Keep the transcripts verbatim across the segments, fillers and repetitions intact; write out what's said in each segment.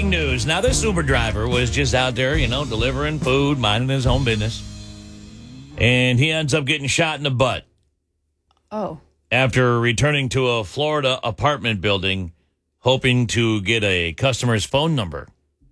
breaking news. Now, this Uber driver was just out there, you know, delivering food, minding his own business. And he ends up getting shot in the butt. Oh. After returning to a Florida apartment building, hoping to get a customer's phone number.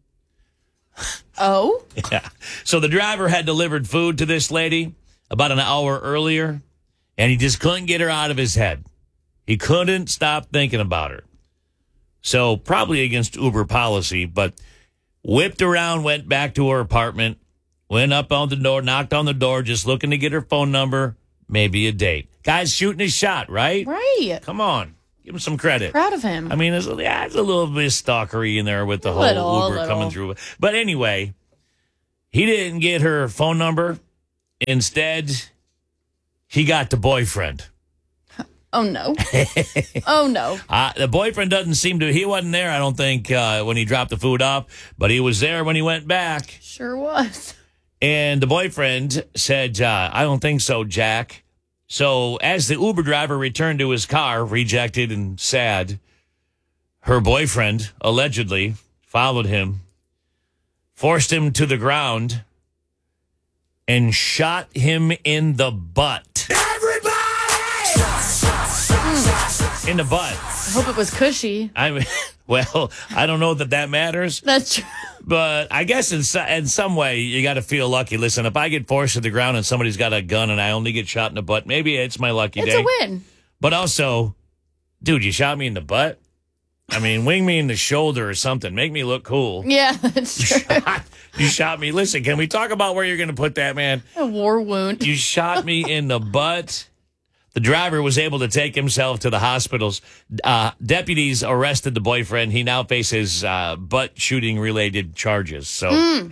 Oh? Yeah. So the driver had delivered food to this lady about an hour earlier, and he just couldn't get her out of his head. He couldn't stop thinking about her. So probably against Uber policy, but whipped around, went back to her apartment, went up on the door, knocked on the door, just looking to get her phone number, maybe a date. Guy's shooting his shot, right? Right. Come on. Give him some credit. Proud of him. I mean, there's, yeah, there's a little bit of stalkery in there with the whole Little, Uber little. coming through. But anyway, he didn't get her phone number. Instead, he got the boyfriend. Oh, no. Oh, no. Uh, the boyfriend doesn't seem to, he wasn't there, I don't think, uh, when he dropped the food off, but he was there when he went back. Sure was. And the boyfriend said, uh, I don't think so, Jack. So as the Uber driver returned to his car, rejected and sad, her boyfriend allegedly followed him, forced him to the ground, and shot him in the butt. Everybody! In the butt. I hope it was cushy. I mean, well, I don't know that that matters. That's true. But I guess in, so, in some way, you got to feel lucky. Listen, if I get forced to the ground and somebody's got a gun and I only get shot in the butt, maybe it's my lucky It's day. a win. But also, dude, you shot me in the butt? I mean, wing me in the shoulder or something. Make me look cool. Yeah, that's true. You shot me. Listen, can we talk about where you're going to put that, man? A war wound. You shot me in the butt. The driver was able to take himself to the hospitals. Uh, deputies arrested the boyfriend. He now faces uh, butt shooting related charges. So, Mm.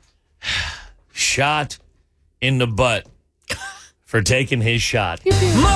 shot in the butt for taking his shot. Pew, pew.